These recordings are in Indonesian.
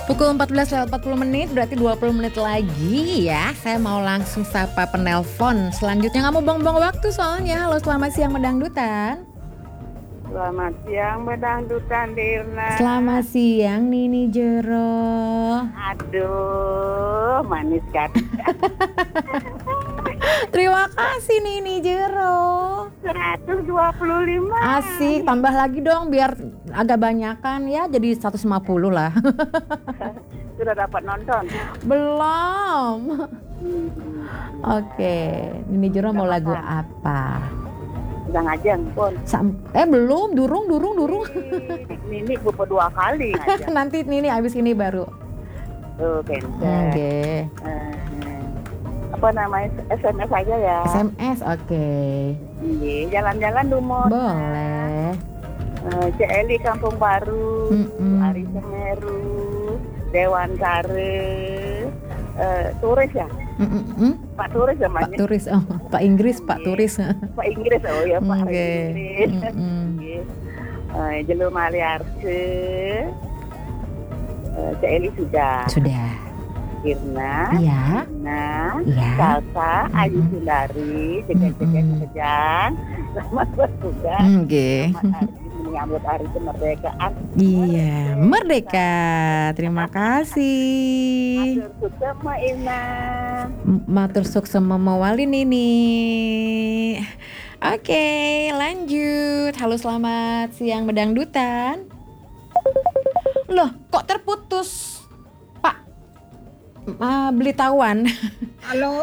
Pukul 14.40 berarti 20 menit lagi ya. Saya mau langsung sapa penelpon. Selanjutnya nggak mau buang-buang waktu soalnya. Halo, selamat siang Medangdutan. Selamat siang Medangdutan Dirna. Selamat siang Nini Jero. Aduh, manis kan. Terima kasih Nini Jero. 125. Asik, tambah lagi dong biar agak banyakan ya, jadi 150 lah. Sudah dapat nonton? Belum. Oke, Nini Jero mau lagu apa? Udah ngajeng pun. Belum, durung. Nini beberapa 2 kali ngajeng. Nanti Nini abis ini baru. Oke. Apa namanya, SMS aja ya. SMS, oke. Iya, jalan-jalan dulu. Boleh. Celi Kampung Baru, Ari Semeru, Dewan Sare, turis ya? Pak turis namanya. Pak turis, Pak Inggris, Pak turis. Pak Inggris, oh ya Pak Okay. Inggris. Jelum Aliarse, Celi sudah. Irna, Iya. Salsa, Ayu Sundari, Jegan-jegan, selamat bertugas. Selamat menyambut hari kemerdekaan. Iya, merdeka. Terima kasih. Matur sukses Ma Irna. Matur sukses Mawali Nini. Oke, lanjut. Halo, selamat siang Medangdutan. Loh, kok terputus? Beli tawan. Halo,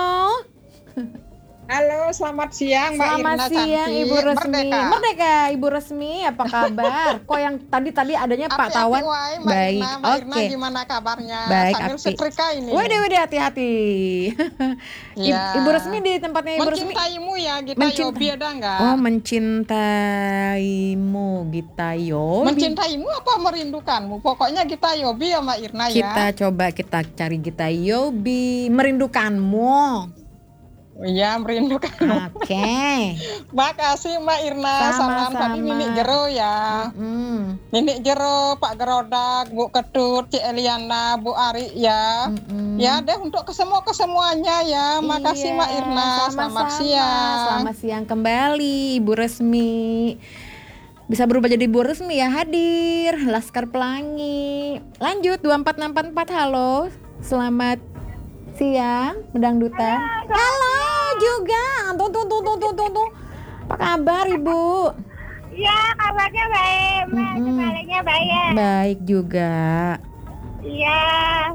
selamat siang Mbak Irna. Selamat siang cantik. Ibu Resmi. Merdeka Ibu Resmi, apa kabar? Kok yang tadi adanya Pak Tawan? Baik, Mbak Irna oke. gimana kabarnya? Baik, sambil Api. setrika ini. Waduh, hati-hati. Ya. Ibu Resmi di tempatnya Ibu Resmi. Mencintaimu ya, Gita Yobi ada enggak? Oh, mencintaimu Gita Yobi. Mencintaimu apa merindukanmu? Pokoknya Gita Yobi ya Mbak Irna ya. Kita coba cari Gita Yobi. Merindukanmu. Iya, merindukanmu. Oke. Makasih Mbak Irna. Salam tadi Nini Jero ya. Nini Jero, Pak Gerodak, Bu Ketut, Cik Eliana, Bu Ari ya. Ya deh untuk kesemuanya ya. Makasih Mbak Irna. Selamat siang. Selamat siang kembali Ibu Resmi. Bisa berubah jadi Ibu Resmi ya, hadir Laskar Pelangi. Lanjut 24644. Halo. Selamat siang Medangdutan. Halo juga. Tuh. Apa kabar Ibu? Iya, kabarnya baik, Mbak. Sebaliknya baik ya. Baik juga. Iya.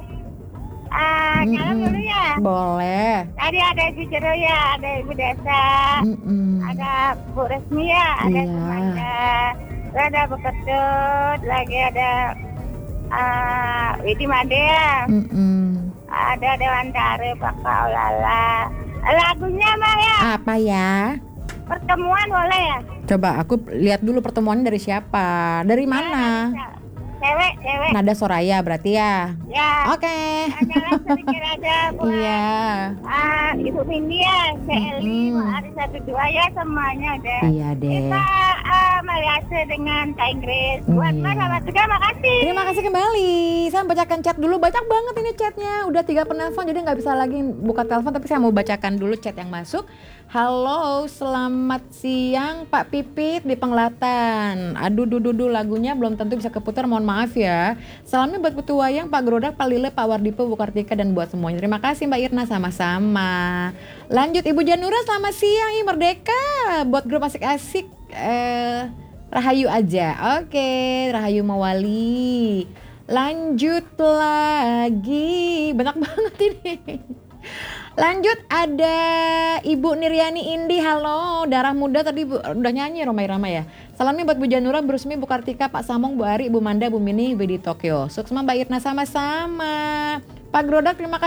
Jalan dulu ya. Boleh. Tadi ada Ibu Jero ya, ada Ibu Desa, ada Bu Resmi ya, ada semuanya. Ada Bu Ketut, lagi ada Widi Made ya. Ada Dewan Sare, Pak Kaulala. Lagunya Mbak ya. Apa ya? Pertemuan boleh ya? Coba aku lihat dulu pertemuannya dari siapa. Dari mana? Cewek. Nada Soraya berarti ya? Ya. Oke. Jalan sedikit aja buat Iya. Ibu Mindy ya, Celi, Ari 12 ya semuanya deh. Iya deh. Kita melihatnya dengan Kak Inggris. Buat Mbak sama juga makasih. Terima kasih kembali. Saya bacakan chat dulu. Banyak banget ini chatnya. Udah 3 penelpon jadi nggak bisa lagi buka telepon. Tapi saya mau bacakan dulu chat yang masuk. Halo, selamat siang Pak Pipit di Penglatan. Aduh, lagunya belum tentu bisa keputar. Mohon maaf ya. Salamnya buat Putu Wayang, Pak Gerodak, Pak Lile, Pak Wardipo, Bu Kartika dan buat semuanya. Terima kasih Mbak Irna, sama-sama. Lanjut Ibu Janura, selamat siang. Merdeka. Buat grup asik-asik. Rahayu aja. Oke, Rahayu Mawali. Lanjut lagi. Banyak banget ini. Lanjut ada Ibu Niryani Indi. Halo, darah muda tadi udah nyanyi Romai Rama ya. Salamnya buat Bu Janura, Bu Rusmi, Bu Kartika, Pak Samong, Bu Ari, Bu Manda, Bu Mini, Bu di Tokyo. Sukses Mbak Irna, sama-sama. Pak Gerodak terima kasih.